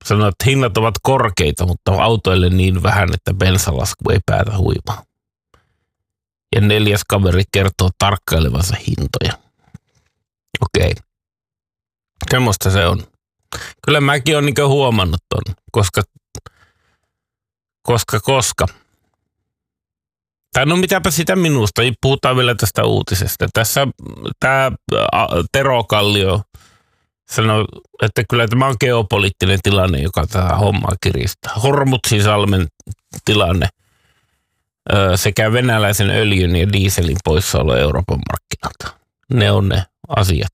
sanoi, että hinnat ovat korkeita, mutta autoille niin vähän, että bensalasku ei päätä huimaa. Ja 4. kaveri kertoo tarkkailevansa hintoja. Okei. Semmoista se on. Kyllä mäkin olen niin huomannut ton, koska. Tai no mitäpä sitä minusta, puhutaan vielä tästä uutisesta. Tässä tämä Tero Kallio sanoi, että kyllä tämä on geopoliittinen tilanne, joka tätä hommaa kiristää. Hormuzisalmen tilanne sekä venäläisen öljyn ja dieselin poissaolo Euroopan markkinalta. Ne on ne asiat.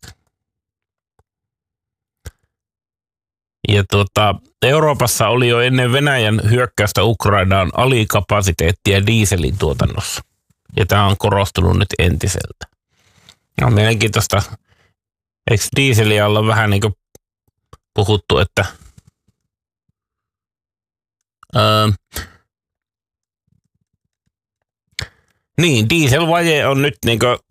Ja Euroopassa oli jo ennen Venäjän hyökkäystä Ukrainaan alikapasiteettia dieselin tuotannossa. Ja tämä on korostunut nyt entiseltä. No mielenkiintoista. Eikö dieseliä olla vähän niin kuin puhuttu, että niin, dieselvaje on nyt niin kuin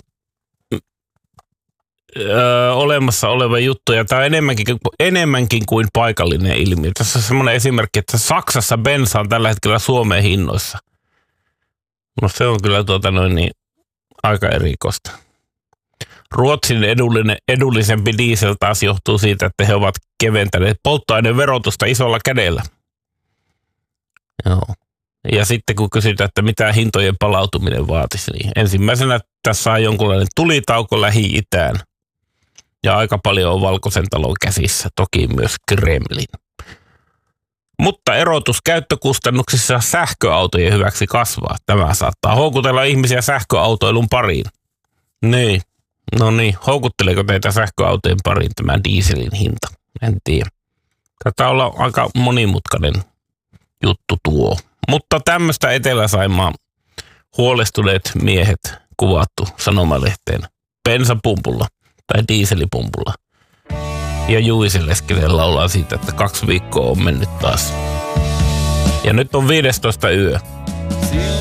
olemassa oleva juttu, ja tämä on enemmänkin kuin paikallinen ilmiö. Tässä on semmoinen esimerkki, että Saksassa bensa on tällä hetkellä Suomeen hinnoissa. No se on kyllä aika erikoista. Ruotsin edullisempi diesel taas johtuu siitä, että he ovat keventäneet polttoaineen verotusta isolla kädellä. Joo. Ja sitten kun kysytään, että mitä hintojen palautuminen vaatisi, niin ensimmäisenä tässä on jonkunlainen tulitauko Lähi-Itään. Ja aika paljon on Valkoisen talon käsissä, toki myös Kremlin. Mutta erotus käyttökustannuksissa sähköautojen hyväksi kasvaa. Tämä saattaa houkutella ihmisiä sähköautoilun pariin. Niin, no niin, houkutteleeko teitä sähköautojen pariin tämä dieselin hinta? En tiedä. Tätä olla aika monimutkainen juttu tuo. Mutta tämmöistä Etelä-Saimaan huolestuneet miehet kuvattu sanomalehteen bensapumpulla tai dieselipumpulla. Ja Juise Leskinen laulaa siitä, että 2 viikkoa on mennyt taas. Ja nyt on 15. yö.